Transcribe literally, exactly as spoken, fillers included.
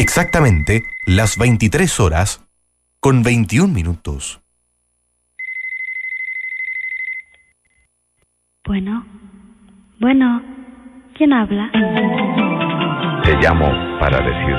Exactamente las veintitrés horas con veintiún minutos. Bueno, bueno, ¿quién habla? Te llamo para decir